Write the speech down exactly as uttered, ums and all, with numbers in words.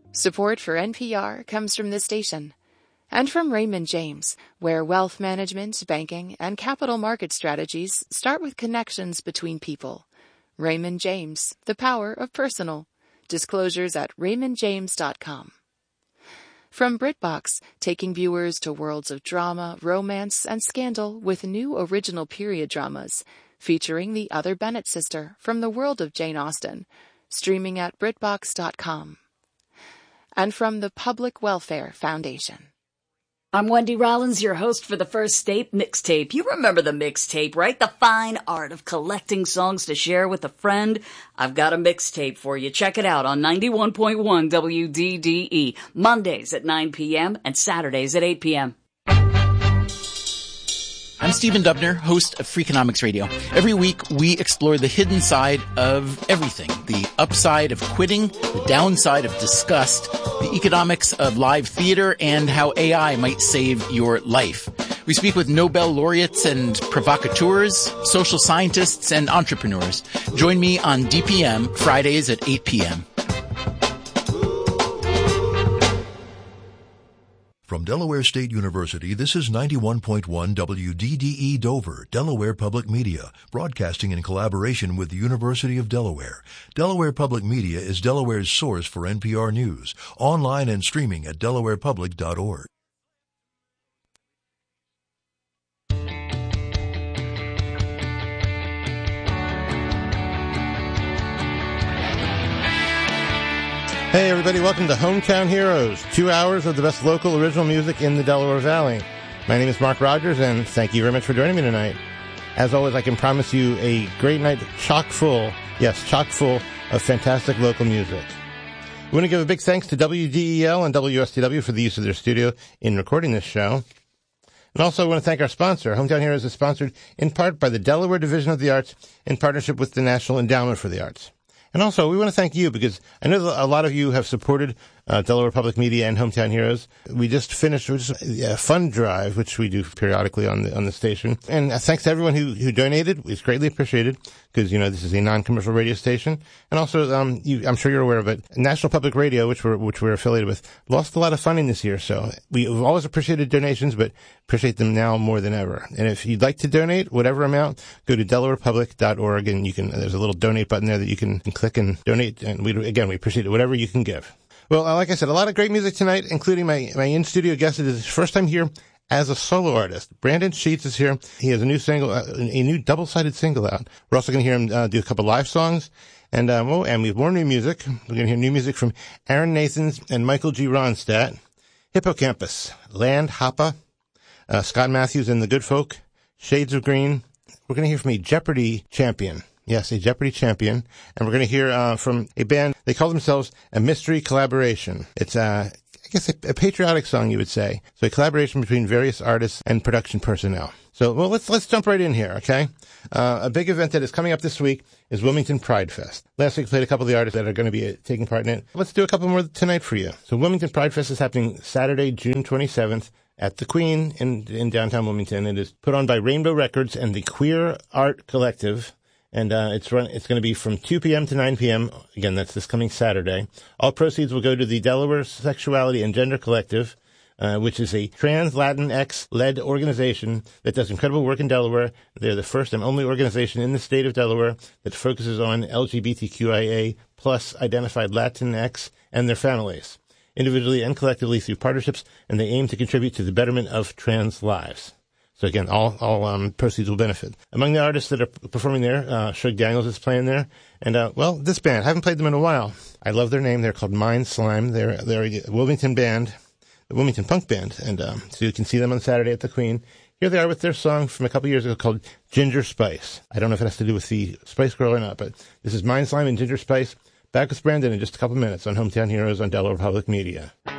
Support for N P R comes from this station and from Raymond James, where wealth management, banking, and capital market strategies start with connections between people. Raymond James, the power of personal. Disclosures at raymond james dot com. From BritBox, taking viewers to worlds of drama, romance, and scandal with new original period dramas, featuring the Other Bennett sister from the world of Jane Austen, streaming at brit box dot com. And from the Public Welfare Foundation. I'm Wendy Rollins, your host for the First State Mixtape. You remember the mixtape, right? The fine art of collecting songs to share with a friend. I've got a mixtape for you. Check it out on ninety-one point one W D D E, Mondays at nine p.m. and Saturdays at eight p.m. I'm Stephen Dubner, host of Freakonomics Radio. Every week, we explore the hidden side of everything. The upside of quitting, the downside of disgust, the economics of live theater, and how A I might save your life. We speak with Nobel laureates and provocateurs, social scientists, and entrepreneurs. Join me on D P M, Fridays at eight p.m. From Delaware State University, this is ninety-one point one W D D E Dover, Delaware Public Media, broadcasting in collaboration with the University of Delaware. Delaware Public Media is Delaware's source for N P R News, online and streaming at delaware public dot org. Hey everybody, welcome to Hometown Heroes, two hours of the best local original music in the Delaware Valley. My name is Mark Rogers, and thank you very much for joining me tonight. As always, I can promise you a great night chock full, yes, chock full of fantastic local music. We want to give a big thanks to W D E L and W S T W for the use of their studio in recording this show. And also I want to thank our sponsor. Hometown Heroes is sponsored in part by the Delaware Division of the Arts in partnership with the National Endowment for the Arts. And also, we want to thank you because I know that a lot of you have supported uh, Delaware Public Media and Hometown Heroes. We just finished a fund drive, which we do periodically on the on the station. And uh, thanks to everyone who, who donated. It's greatly appreciated because, you know, this is a non-commercial radio station. And also, um, you, I'm sure you're aware of it, National Public Radio, which we're, which we're affiliated with, lost a lot of funding this year. So we've always appreciated donations, but appreciate them now more than ever. And if you'd like to donate, whatever amount, go to delaware public dot org and you can, there's a little donate button there that you can click and donate. And we, again, we appreciate it, whatever you can give. Well, like I said, a lot of great music tonight, including my, my in-studio guest. It is his first time here as a solo artist. Brandon Sheets is here. He has a new single, uh, a new double-sided single out. We're also going to hear him uh, do a couple live songs. And, um, oh, and we have more new music. We're going to hear new music from Aaron Nathans and Michael G. Ronstadt. Hippocampus, Land Hoppa, uh, Scott Matthews and the Good Folk, Shades of Green. We're going to hear from a Jeopardy champion. Yes, a Jeopardy champion. And we're going to hear uh, from a band. They call themselves a mystery collaboration. It's, uh, I guess, a, a patriotic song, you would say. So a collaboration between various artists and production personnel. So, well, let's let's jump right in here, okay? Uh, a big event that is coming up this week is Wilmington Pride Fest. Last week, we played a couple of the artists that are going to be uh, taking part in it. Let's do a couple more tonight for you. So Wilmington Pride Fest is happening Saturday, June twenty-seventh. At the Queen in, in downtown Wilmington. It is put on by Rainbow Records and the Queer Art Collective. And, uh, it's run, it's going to be from two p.m. to nine p.m. Again, that's this coming Saturday. All proceeds will go to the Delaware Sexuality and Gender Collective, uh, which is a trans Latinx-led organization that does incredible work in Delaware. They're the first and only organization in the state of Delaware that focuses on L G B T Q I A plus identified Latinx and their families, individually and collectively through partnerships, and they aim to contribute to the betterment of trans lives. So again, all, all, um, proceeds will benefit. Among the artists that are performing there, uh, Shug Daniels is playing there. And, uh, well, this band, I haven't played them in a while. I love their name. They're called Mind Slime. They're, they're a Wilmington band, a Wilmington punk band. And, um, so you can see them on Saturday at the Queen. Here they are with their song from a couple years ago called Ginger Spice. I don't know if it has to do with the Spice Girl or not, but this is Mind Slime and Ginger Spice. Back with Brandon in just a couple minutes on Hometown Heroes on Delaware Public Media.